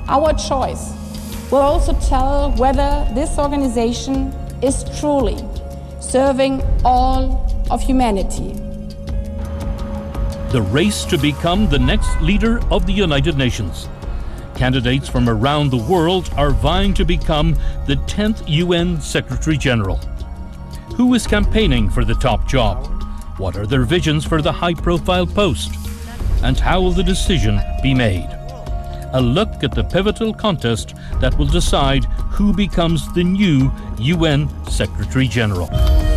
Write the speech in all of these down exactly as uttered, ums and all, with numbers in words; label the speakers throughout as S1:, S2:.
S1: Our choice will also tell whether this organization is truly serving all of humanity.
S2: The race to become the next leader of the United Nations. Candidates from around the world are vying to become the tenth U N Secretary General. Who is campaigning for the top job? What are their visions for the high-profile post? And how will the decision be made? A look at the pivotal contest that will decide who becomes the new U N Secretary General.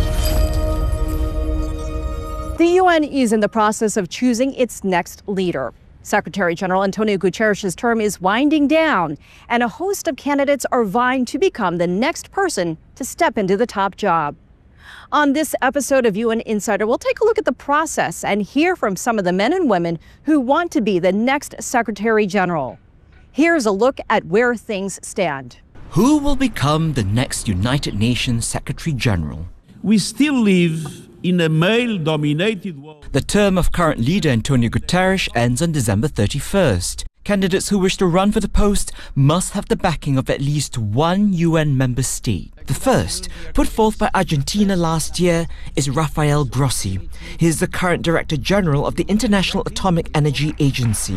S3: The U N is in the process of choosing its next leader. Secretary General Antonio Guterres' term is winding down, and a host of candidates are vying to become the next person to step into the top job. On this episode of U N Insider, we'll take a look at the process and hear from some of the men and women who want to be the next Secretary General. Here's a look at where things stand.
S4: Who will become the next United Nations Secretary General?
S5: We still live in a male-dominated world.
S4: The term of current leader Antonio Guterres ends on December thirty-first. Candidates who wish to run for the post must have the backing of at least one U N member state. The first, put forth by Argentina last year, is Rafael Grossi. He is the current Director General of the International Atomic Energy Agency.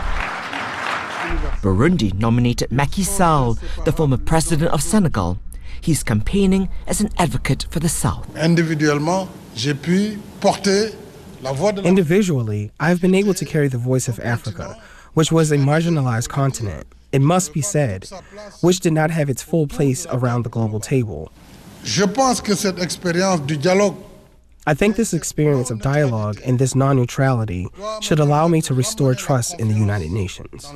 S4: Burundi nominated Macky Sall, the former president of Senegal. He's campaigning as an advocate for the South.
S6: Individuellement, j'ai pu porter la voix de la...
S7: Individually, I've been able to carry the voice of Africa, which was a marginalized continent, it must be said, which did not have its full place around the global table.
S6: Je pense que cette expérience du dialogue
S7: I think this experience of dialogue and this non-neutrality should allow me to restore trust in the United Nations.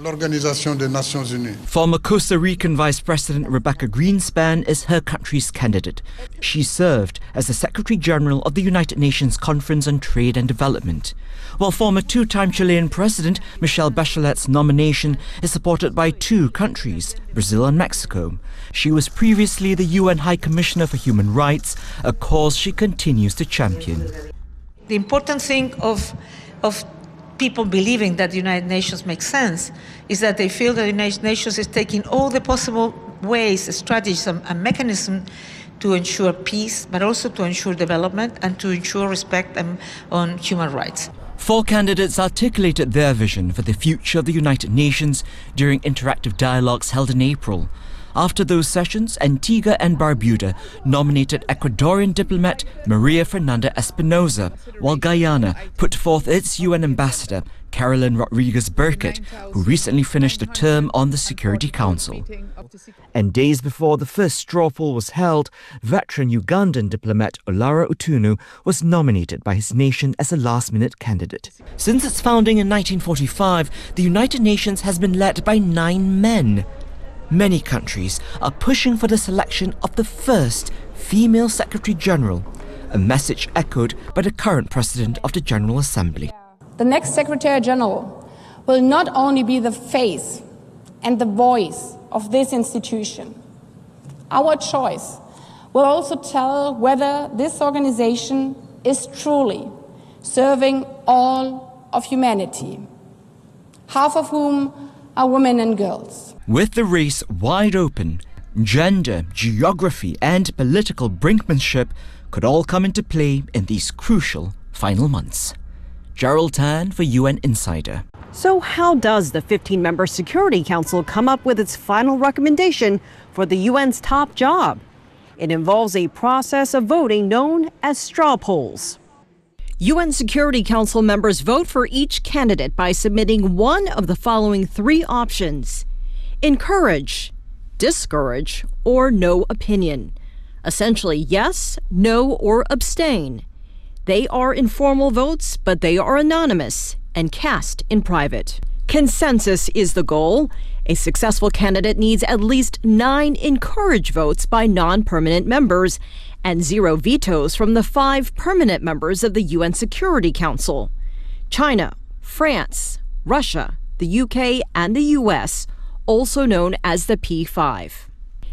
S4: Former Costa Rican Vice President Rebecca Greenspan is her country's candidate. She served as the Secretary General of the United Nations Conference on Trade and Development, while former two-time Chilean President Michelle Bachelet's nomination is supported by two countries, Brazil and Mexico. She was previously the U N High Commissioner for Human Rights, a cause she continues to champion.
S8: The important thing of, of people believing that the United Nations makes sense is that they feel that the United Nations is taking all the possible ways, strategies and, and mechanisms to ensure peace, but also to ensure development and to ensure respect um, on human rights.
S4: Four candidates articulated their vision for the future of the United Nations during interactive dialogues held in April. After those sessions, Antigua and Barbuda nominated Ecuadorian diplomat Maria Fernanda Espinosa, while Guyana put forth its U N ambassador, Carolyn Rodriguez Burkett, who recently finished a term on the Security Council. And days before the first straw poll was held, veteran Ugandan diplomat Olara Otunu was nominated by his nation as a last-minute candidate. Since its founding in nineteen forty-five, the United Nations has been led by nine men. Many countries are pushing for the selection of the first female Secretary General, a message echoed by the current President of the General Assembly.
S1: The next Secretary General will not only be the face and the voice of this institution. Our choice will also tell whether this organization is truly serving all of humanity, half of whom are women and girls.
S4: With the race wide open, gender, geography and political brinkmanship could all come into play in these crucial final months. Gerald Tan for U N Insider.
S3: So how does the fifteen-member Security Council come up with its final recommendation for the U N's top job? It involves a process of voting known as straw polls. U N Security Council members vote for each candidate by submitting one of the following three options: encourage, discourage, or no opinion. Essentially, yes, no, or abstain. They are informal votes, but they are anonymous and cast in private. Consensus is the goal. A successful candidate needs at least nine encourage votes by non-permanent members and zero vetoes from the five permanent members of the U N Security Council. China, France, Russia, the U K, and the U S, also known as the P five.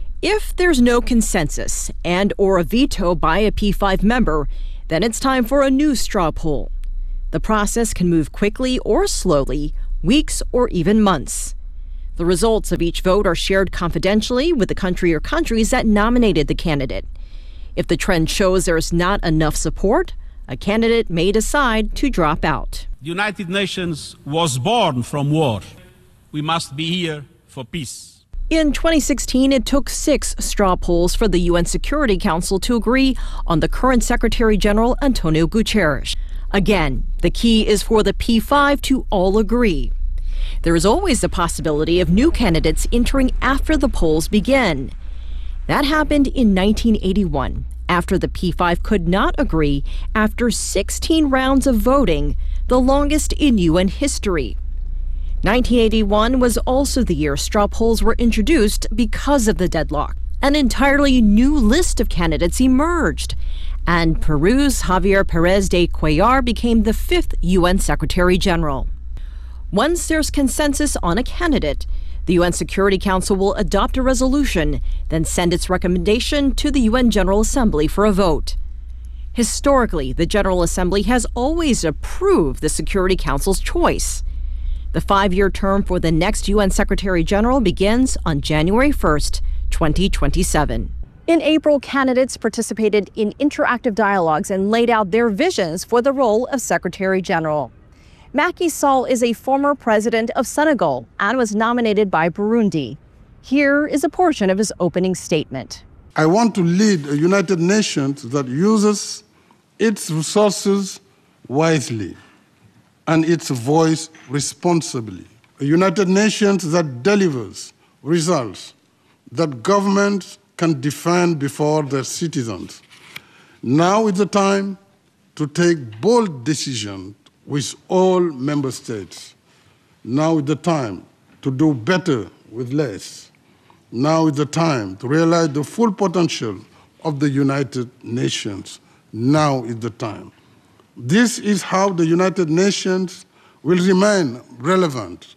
S3: If there's no consensus and or a veto by a P five member, then it's time for a new straw poll. The process can move quickly or slowly, weeks or even months. The results of each vote are shared confidentially with the country or countries that nominated the candidate. If the trend shows there's not enough support, a candidate may decide to drop out.
S5: The United Nations was born from war. We must be here for peace.
S3: In twenty sixteen, it took six straw polls for the U N Security Council to agree on the current Secretary General, Antonio Guterres. Again, the key is for the P five to all agree. There is always the possibility of new candidates entering after the polls begin. That happened in nineteen eighty-one, after the P five could not agree after sixteen rounds of voting, the longest in U N history. nineteen eighty-one was also the year straw polls were introduced because of the deadlock. An entirely new list of candidates emerged, and Peru's Javier Pérez de Cuellar became the fifth U N Secretary General. Once there's consensus on a candidate, the U N Security Council will adopt a resolution, then send its recommendation to the U N General Assembly for a vote. Historically, the General Assembly has always approved the Security Council's choice. The five-year term for the next U N Secretary General begins on January first, twenty twenty-seven. In April, candidates participated in interactive dialogues and laid out their visions for the role of Secretary General. Macky Sall is a former president of Senegal and was nominated by Burundi. Here is a portion of his opening statement.
S6: I want to lead a United Nations that uses its resources wisely and its voice responsibly. A United Nations that delivers results that governments can defend before their citizens. Now is the time to take bold decisions with all member states. Now is the time to do better with less. Now is the time to realize the full potential of the United Nations. Now is the time. This is how the United Nations will remain relevant.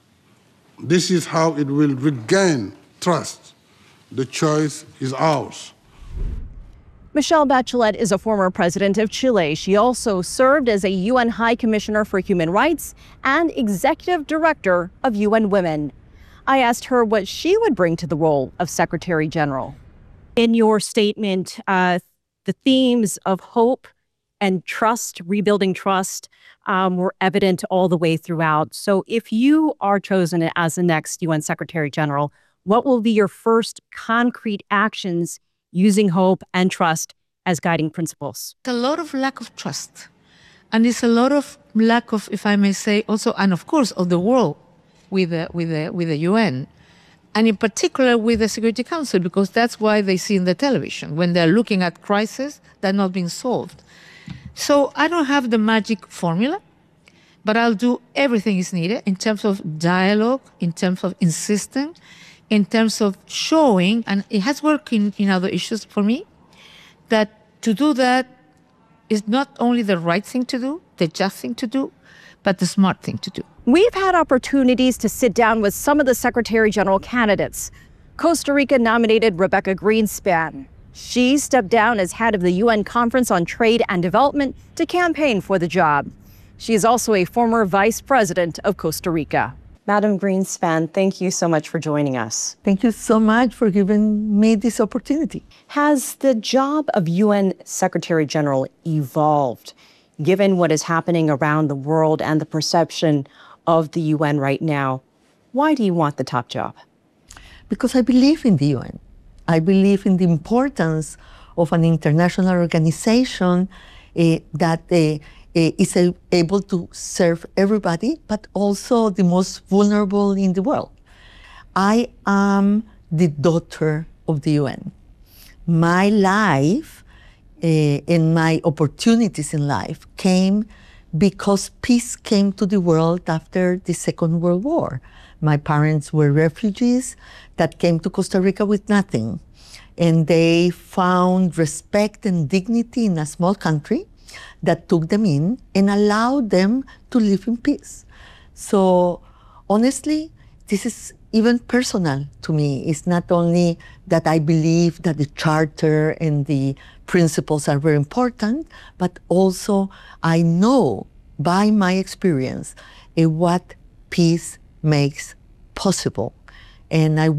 S6: This is how it will regain trust. The choice is ours.
S3: Michelle Bachelet is a former president of Chile. She also served as a U N High Commissioner for Human Rights and Executive Director of U N Women. I asked her what she would bring to the role of Secretary General. In your statement, uh, the themes of hope and trust, rebuilding trust, um, were evident all the way throughout. So if you are chosen as the next U N Secretary General, what will be your first concrete actions using hope and trust as guiding principles?
S8: A lot of lack of trust. And it's a lot of lack of, if I may say, also, and of course, of the world with the, with the, with the U N. And in particular with the Security Council, because that's why they see in the television, when they're looking at crises that are not being solved. So I don't have the magic formula, but I'll do everything is needed in terms of dialogue, in terms of insisting, in terms of showing, and it has worked in, in other issues for me, that to do that is not only the right thing to do, the just thing to do, but the smart thing to do.
S3: We've had opportunities to sit down with some of the Secretary General candidates. Costa Rica nominated Rebecca Greenspan. She stepped down as head of the U N Conference on Trade and Development to campaign for the job. She is also a former vice president of Costa Rica. Madam Greenspan, thank you so much for joining us.
S9: Thank you so much for giving me this opportunity.
S3: Has the job of U N Secretary General evolved, given what is happening around the world and the perception of the U N right now? Why do you want the top job?
S9: Because I believe in the U N. I believe in the importance of an international organization uh, that uh, is able to serve everybody, but also the most vulnerable in the world. I am the daughter of the U N. My life uh, and my opportunities in life came because peace came to the world after the Second World War. My parents were refugees that came to Costa Rica with nothing. And they found respect and dignity in a small country that took them in and allowed them to live in peace. So honestly, this is even personal to me. It's not only that I believe that the charter and the principles are very important, but also I know by my experience uh, what peace makes possible. And I